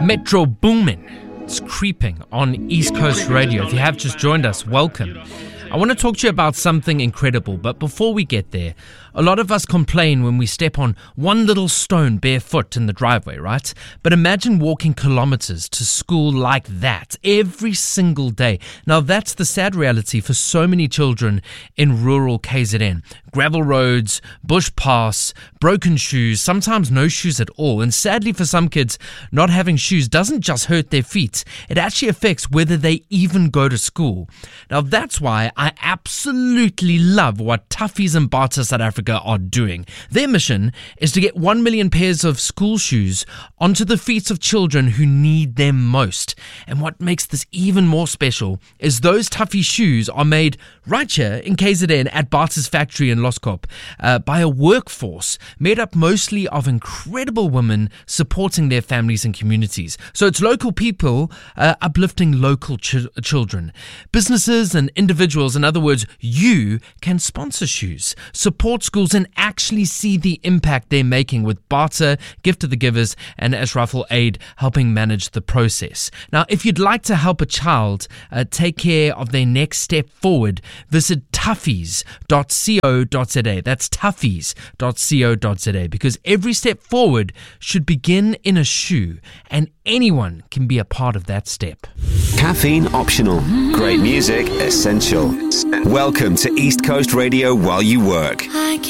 Metro Boomin. It's creeping on East Coast Radio. If you have just joined us, welcome. I want to talk to you about something incredible, but before we get there, a lot of us complain when we step on one little stone barefoot in the driveway, right? But imagine walking kilometers to school like that every single day. Now, that's the sad reality for so many children in rural KZN. Gravel roads, bush paths, broken shoes, sometimes no shoes at all. And sadly for some kids, not having shoes doesn't just hurt their feet. It actually affects whether they even go to school. Now, that's why I absolutely love what Toughies and Bata South Africa are doing. Their mission is to get 1 million pairs of school shoes onto the feet of children who need them most. And what makes this even more special is those Toughy shoes are made right here in KZN at Bata's factory in Loskop by a workforce made up mostly of incredible women supporting their families and communities. So it's local people uplifting local children. Businesses and individuals, in other words, you can sponsor shoes, support schools and actually see the impact they're making with Bata, Gift of the Givers and Ashraful Aid helping manage the process. Now, if you'd like to help a child take care of their next step forward, visit toughies.co.za. That's toughies.co.za, because every step forward should begin in a shoe and anyone can be a part of that step. Caffeine optional. Great music essential. Welcome to East Coast Radio while you work.